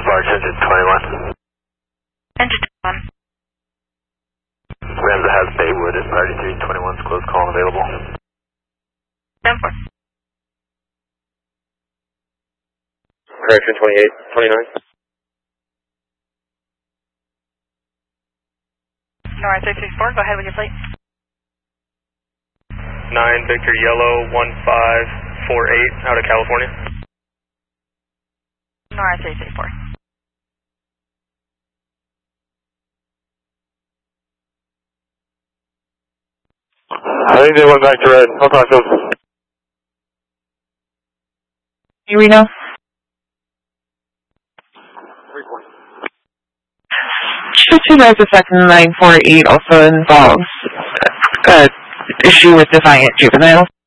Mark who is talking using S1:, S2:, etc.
S1: Barge engine 21.
S2: Engine 21.
S1: Ramza has Baywood at priority 321's close call available.
S2: 10-4.
S1: Correction 28, 29.
S2: North 364, go ahead with your plate.
S3: 9 Victor Yellow 1548 out of California.
S2: North 364.
S1: I think they went back to red. I'll talk to them.
S4: You Reno? Shift 2 guys affecting 948 also involves issue with Defiant Juvenile.